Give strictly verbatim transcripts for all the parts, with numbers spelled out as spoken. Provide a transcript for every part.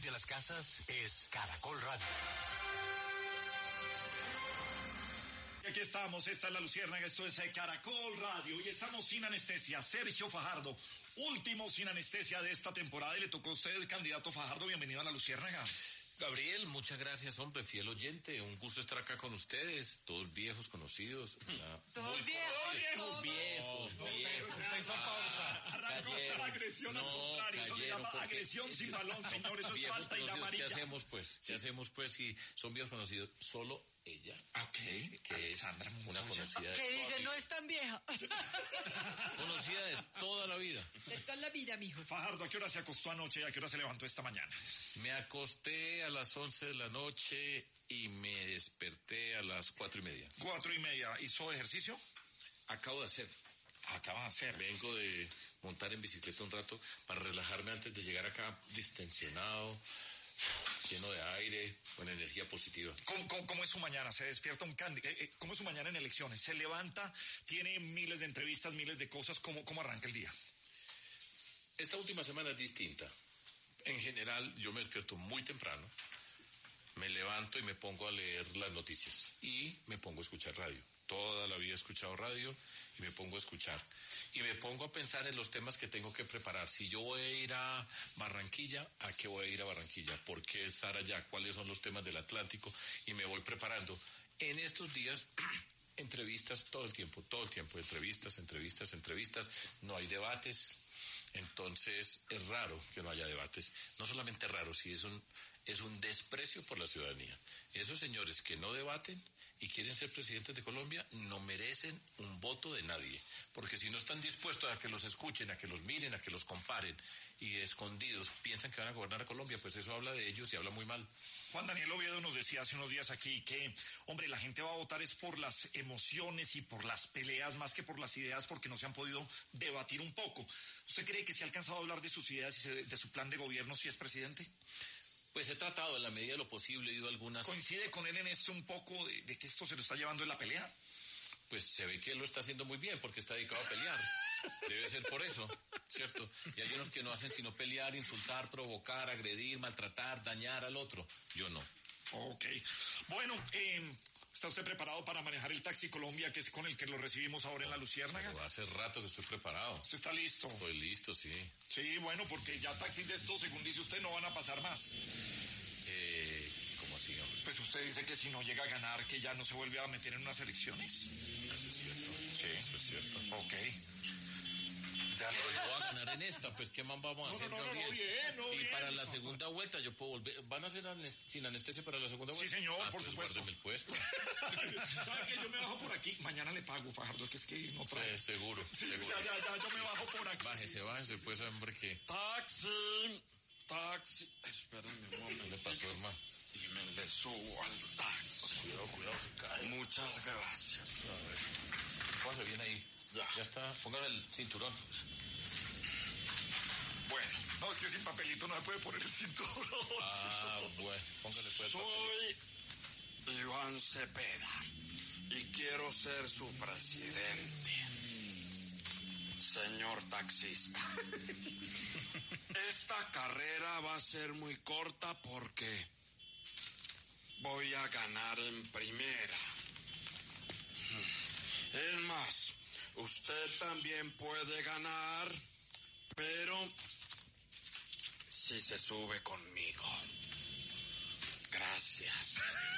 de las casas es Caracol Radio. Y aquí estamos, esta es La Luciérnaga, esto es Caracol Radio y estamos sin anestesia. Sergio Fajardo, último sin anestesia de esta temporada y le tocó a usted, el candidato Fajardo, bienvenido a La Luciérnaga. Gabriel, muchas gracias, hombre, fiel oyente, un gusto estar acá con ustedes, todos viejos, conocidos. Todos viejos, todos viejos, no, viejos. Usted hizo pausa. Arrancó la agresión al no, contrario, eso se llama porque, agresión sin balón, señor, eso es falta y la amarilla. ¿Qué hacemos pues? ¿Qué sí. hacemos pues si son viejos conocidos? Solo ella, okay. que Alexandra es Montoya. una conocida de que toda dice, vida. no es tan vieja. Conocida de toda la vida. De toda la vida, mijo. Fajardo, ¿a qué hora se acostó anoche y a qué hora se levantó esta mañana? Me acosté a las once de la noche y me desperté a las cuatro y media. Cuatro y media. ¿Hizo ejercicio? Acabo de hacer. Acaba de hacer. Vengo de montar en bicicleta un rato para relajarme antes de llegar acá distensionado, lleno de aire, con energía positiva. ¿Cómo, cómo, cómo es su mañana? ¿Se despierta un candidato? Eh, ¿Cómo es su mañana en elecciones? ¿Se levanta? ¿Tiene miles de entrevistas, miles de cosas? ¿Cómo, cómo arranca el día? Esta última semana es distinta. En general, yo me despierto muy temprano, me levanto y me pongo a leer las noticias y me pongo a escuchar radio. Toda la vida he escuchado radio y me pongo a escuchar. Y me pongo a pensar en los temas que tengo que preparar. Si yo voy a ir a Barranquilla, ¿a qué voy a ir a Barranquilla? ¿Por qué estar allá? ¿Cuáles son los temas del Atlántico? Y me voy preparando. En estos días, entrevistas todo el tiempo, todo el tiempo. Entrevistas, entrevistas, entrevistas. No hay debates. Entonces, es raro que no haya debates. No solamente raro, sí es un, es un desprecio por la ciudadanía. Esos señores que no debaten y quieren ser presidentes de Colombia no merecen un voto de nadie, porque si no están dispuestos a que los escuchen, a que los miren, a que los comparen y escondidos piensan que van a gobernar a Colombia, pues eso habla de ellos y habla muy mal. Juan Daniel Oviedo nos decía hace unos días aquí que, hombre, la gente va a votar es por las emociones y por las peleas más que por las ideas, porque no se han podido debatir un poco. ¿Usted cree que se ha alcanzado a hablar de sus ideas y de su plan de gobierno si es presidente? Pues he tratado en la medida de lo posible, he ido a algunas... ¿Coincide con él en esto un poco de, de que esto se lo está llevando en la pelea? Pues se ve que él lo está haciendo muy bien porque está dedicado a pelear. Debe ser por eso, ¿cierto? Y hay unos que no hacen sino pelear, insultar, provocar, agredir, maltratar, dañar al otro. Yo no. Ok. Bueno, eh, ¿está usted preparado para manejar el Taxi Colombia, que es con el que lo recibimos ahora en La Luciérnaga? Pero hace rato que estoy preparado. ¿Usted está listo? Estoy listo, sí. Sí, bueno, porque ya taxis de estos, según dice usted, no van a pasar más. Eh, ¿cómo así, hombre? Pues usted dice que si no llega a ganar, que ya no se vuelve a meter en unas elecciones. Eso es cierto. Sí. Eso es cierto. Ok. Ya lo voy a ganar en esta, pues ¿qué más vamos a No, hacer, no, no, Gabriel? no, bien, no, y bien. para la segunda vuelta yo puedo volver. ¿Van a hacer anes- sin anestesia para la segunda vuelta? Sí, señor, ah, por pues supuesto. guárdeme el puesto. ¿Sabe que yo me bajo por aquí? Mañana le pago, Fajardo, que es que no trae. Sí, seguro, Sí, seguro. ya, ya, ya, yo me bajo por aquí. Bájese, bájese, pues, hombre, que... Taxi, taxi. Espérame un ¿Qué momento. le pasó, hermano? Y me le subo al taxi. Cuidado, cuidado, se cae. Muchas gracias. A ver. Póngase bien ahí. Ya. Ya está. Póngale el cinturón. Bueno, no, es que sin papelito no se puede poner el cinturón. Ah, bueno. Póngale pues el papel. Soy Iván Cepeda y quiero ser su presidente. Señor taxista. Esta carrera va a ser muy corta porque voy a ganar en primera. Es más, usted también puede ganar, pero si se sube conmigo. Gracias.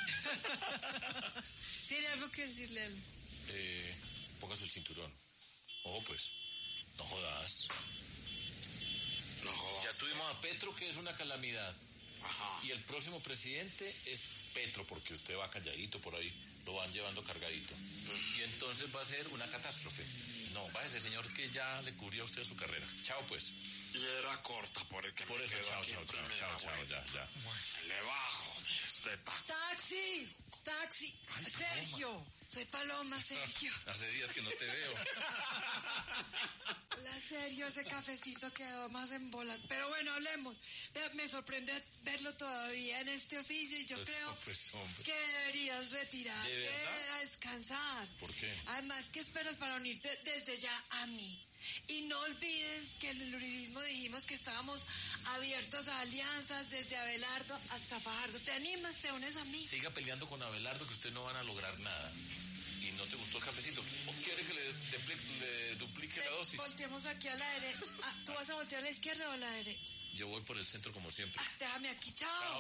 ¿Tiene algo que decirle a él? Eh, póngase el cinturón. Ojo, pues. No jodas. No jodas. Ya tuvimos a Petro, que es una calamidad. Ajá. Y el próximo presidente es Petro, porque usted va calladito por ahí, lo van llevando cargadito. Y entonces va a ser una catástrofe. No, va ese señor que ya le cubrió a usted su carrera. Chao, pues. Y era corta por el que Por me eso, quedo chao, aquí chao, en chao, primera chao, chao, vuelta. ya, ya. Le bajo de este taxi. ¡Taxi! ¡Taxi! Ay, Sergio, soy Paloma, Sergio. Hace días que no te veo. Hola, Sergio, ese cafecito quedó más en bolas. Pero bueno, hablemos. Vea, me sorprende verlo todavía en este oficio y yo Pues, creo pues, hombre. que deberías retirarte ¿De verdad? a descansar. ¿Por qué? Además, ¿qué esperas para unirte desde ya a mí? Y no olvides que en el uribismo dijimos que estábamos abiertos a alianzas desde Abelardo hasta Fajardo. ¿Te animas? ¿Te unes a mí? Siga peleando con Abelardo, que ustedes no van a lograr nada. ¿Y no te gustó el cafecito? ¿O quiere que le, depli- le duplique la dosis? Volteemos aquí a la derecha. Ah, ¿tú vas a voltear a la izquierda o a la derecha? Yo voy por el centro como siempre. Ah, déjame aquí, chao. Chao.